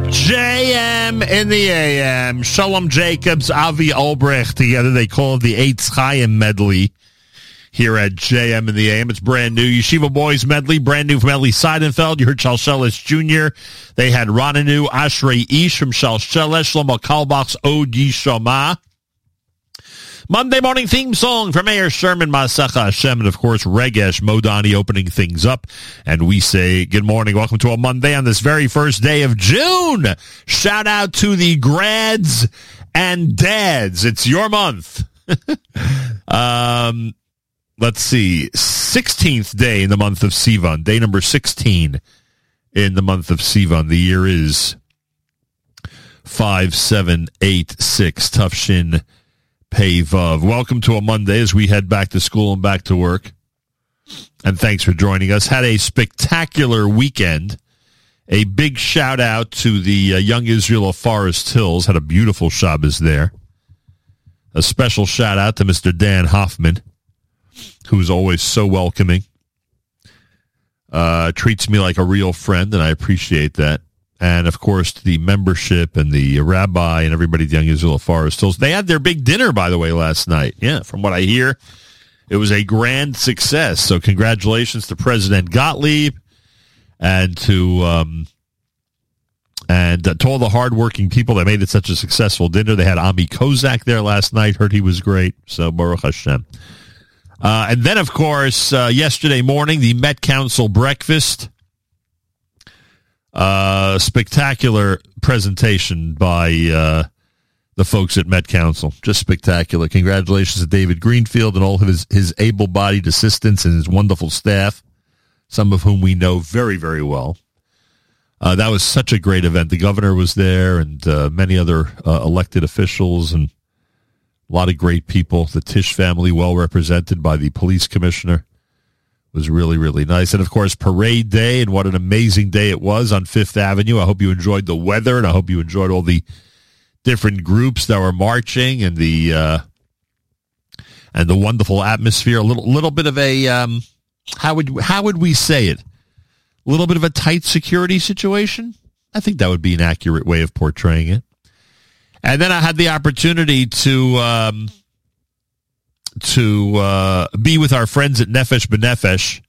JM in the AM. Shalom Jacobs, Avi Albrecht together. They call it the Eitz Chaim medley here at JM in the AM. It's brand new. Yeshiva Boys medley, brand new from Eli Seidenfeld. You heard Shalshelis Jr. They had Rananu Ashrei Ish from Shalshelis, Shlomo Kalbach's Od Yishama. Monday morning theme song from Meir Sherman, Masacha Hashem, and of course Regesh Modani opening things up. And we say good morning. Welcome to a Monday on this very first day of June. Shout out to the grads and dads. It's your month. Let's see. 16th day in the month of Sivan. Day number 16 in the month of Sivan. The year is 5786. Tufshin Pei Vav. Welcome to a Monday as we head back to school and back to work. And thanks for joining us. Had a spectacular weekend. A big shout out to the Young Israel of Forest Hills. Had a beautiful Shabbos there. A special shout out to Mr. Dan Hoffman, who's always so welcoming. Treats me like a real friend, and I appreciate that. And, of course, the membership and the rabbi and everybody at the Young Israel of Forest Hills. They had their big dinner, by the way, last night. Yeah, from what I hear, it was a grand success. So congratulations to President Gottlieb and to all the hardworking people that made it such a successful dinner. They had Ami Kozak there last night. Heard he was great. So Baruch Hashem. And then, of course, yesterday morning, the Met Council breakfast. Spectacular presentation by the folks at Met Council. Just spectacular. Congratulations to David Greenfield and all of his able-bodied assistants and his wonderful staff, some of whom we know very, very well. That was such a great event. The governor was there and many other elected officials and a lot of great people. The Tisch family, well represented by the police commissioner. Was really, really nice. And, of course, Parade Day, and what an amazing day it was on Fifth Avenue. I hope you enjoyed the weather, and I hope you enjoyed all the different groups that were marching and the wonderful atmosphere. A little bit of a, how would we say it? A little bit of a tight security situation? I think that would be an accurate way of portraying it. And then I had the opportunity to be with our friends at Nefesh B'Nefesh.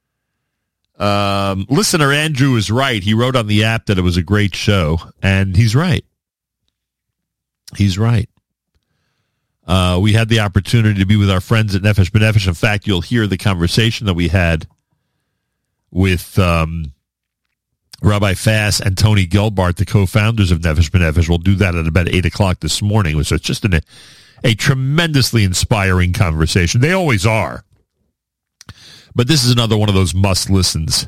Listener Andrew is right. He wrote on the app that it was a great show, and he's right. He's right. We had the opportunity to be with our friends at Nefesh B'Nefesh. In fact, you'll hear the conversation that we had with Rabbi Fass and Tony Gelbart, the co-founders of Nefesh B'Nefesh. We'll do that at about 8 o'clock this morning. So it's just a tremendously inspiring conversation. They always are. But this is another one of those must-listens.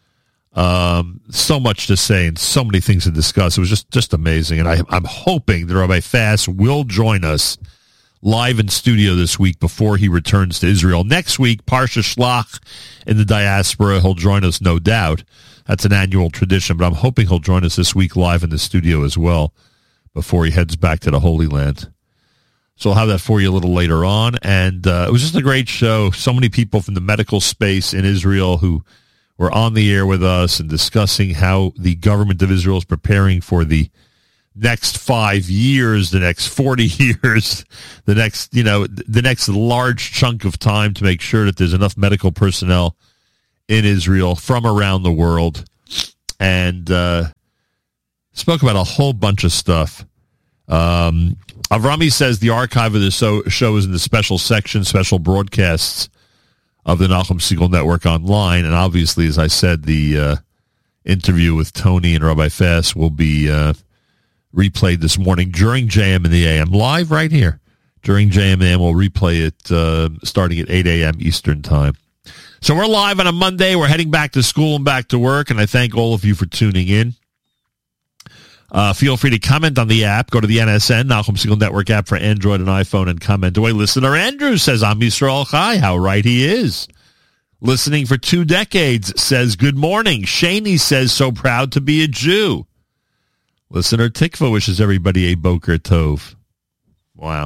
So much to say and so many things to discuss. It was just amazing. And I'm hoping that Rabbi Fass will join us live in studio this week before he returns to Israel. Next week, Parsha Shlach in the diaspora. He'll join us, no doubt. That's an annual tradition. But I'm hoping he'll join us this week live in the studio as well before he heads back to the Holy Land. So I'll have that for you a little later on. And it was just a great show. So many people from the medical space in Israel who were on the air with us and discussing how the government of Israel is preparing for the next 5 years, the next 40 years, the next large chunk of time to make sure that there's enough medical personnel in Israel from around the world. And spoke about a whole bunch of stuff. Avrami says the archive of the show is in the special section, special broadcasts of the Nachum Segal Network online. And obviously, as I said, the interview with Tony and Rabbi Fass will be replayed this morning during JM in the AM, live right here. During JM in the AM, we'll replay it starting at 8 a.m. Eastern Time. So we're live on a Monday. We're heading back to school and back to work, and I thank all of you for tuning in. Feel free to comment on the app. Go to the NSN, Nachum Segal Network app for Android and iPhone, and comment away. Listener Andrew says, Am Yisrael Chai. How right he is. Listening for 2 decades says, good morning. Shani says, so proud to be a Jew. Listener Tikva wishes everybody a Boker Tov. Wow.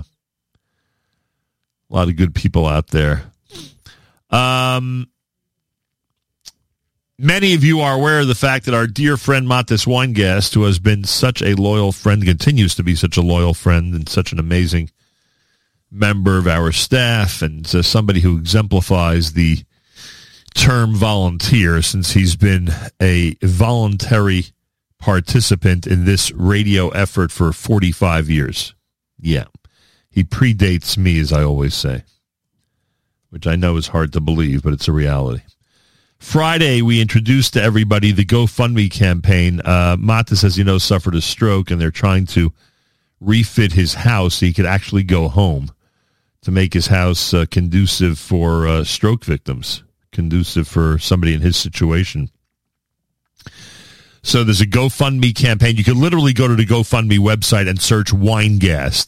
A lot of good people out there. Many of you are aware of the fact that our dear friend Matis Weingast, who has been such a loyal friend, continues to be such a loyal friend and such an amazing member of our staff and somebody who exemplifies the term volunteer, since he's been a voluntary participant in this radio effort for 45 years. Yeah, he predates me, as I always say, which I know is hard to believe, but it's a reality. Friday, we introduced to everybody the GoFundMe campaign. Matis, as you know, suffered a stroke, and they're trying to refit his house so he could actually go home, to make his house conducive for stroke victims, conducive for somebody in his situation. So there's a GoFundMe campaign. You can literally go to the GoFundMe website and search Weingast,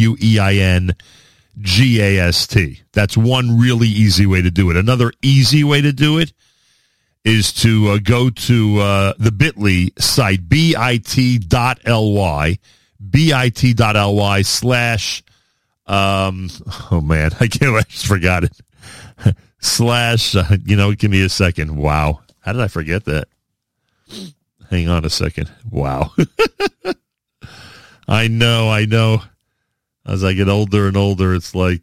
Weingast. That's one really easy way to do it. Another easy way to do it is to go to the Bitly site, bit.ly / oh man, I just forgot it. / give me a second. Wow. How did I forget that? Hang on a second. Wow. I know. As I get older and older, it's like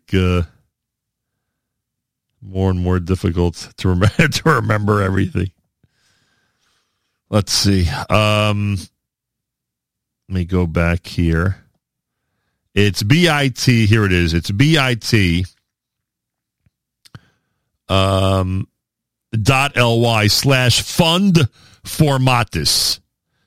more and more difficult to remember everything. Let's see. Let me go back here. It's BIT. Here it is. It's BIT. .ly / fund for Matis.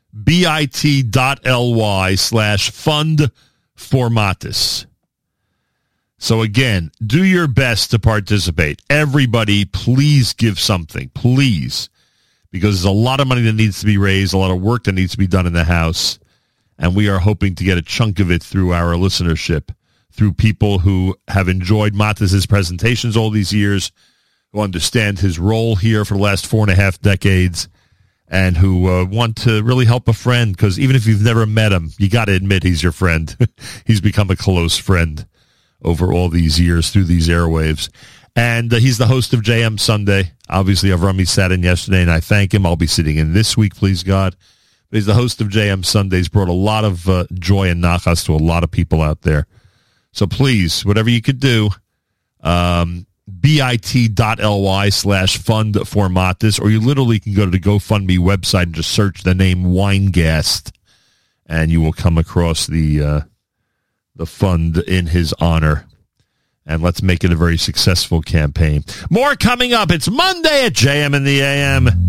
bit.ly / fund for Matis. So again, do your best to participate. Everybody, please give something. Please. Because there's a lot of money that needs to be raised, a lot of work that needs to be done in the house. And we are hoping to get a chunk of it through our listenership, through people who have enjoyed Matis's presentations all these years, who understand his role here for the last 4.5 decades, and who want to really help a friend, because even if you've never met him, you got to admit he's your friend. He's become a close friend over all these years through these airwaves. And he's the host of JM Sunday. Obviously, Avrami sat in yesterday, and I thank him. I'll be sitting in this week, please God. But he's the host of JM Sundays, brought a lot of joy and nachas to a lot of people out there. So please, whatever you could do, bit.ly / fund for Matis, or you literally can go to the GoFundMe website and just search the name Weingast, and you will come across the fund in his honor. And let's make it a very successful campaign. More coming up. It's Monday at JM in the AM.